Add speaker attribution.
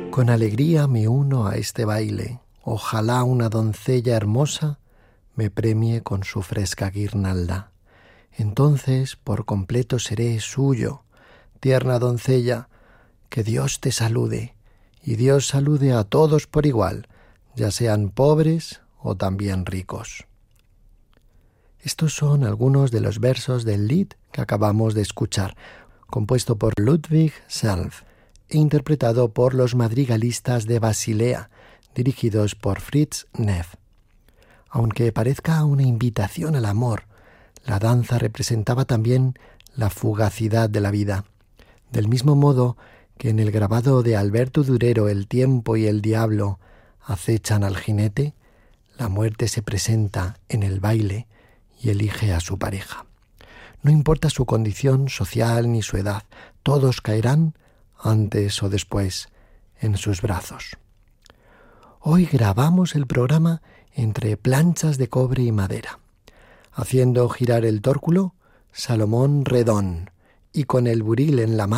Speaker 1: Con alegría me uno a este baile. Ojalá una doncella hermosa me premie con su fresca guirnalda. Entonces por completo seré suyo. Tierna doncella, que Dios te salude, y Dios salude a todos por igual, ya sean pobres o también ricos. Estos son algunos de los versos del Lied que acabamos de escuchar, compuesto por Ludwig Self e interpretado por los madrigalistas de Basilea, dirigidos por Fritz Neff. Aunque parezca una invitación al amor, la danza representaba también la fugacidad de la vida. Del mismo modo que en el grabado de Alberto Durero El tiempo y el diablo acechan al jinete, la muerte se presenta en el baile y elige a su pareja. No importa su condición social ni su edad, todos caerán antes o después en sus brazos. Hoy grabamos el programa entre planchas de cobre y madera, haciendo girar el tórculo Salomón Redón, y con el buril en la mano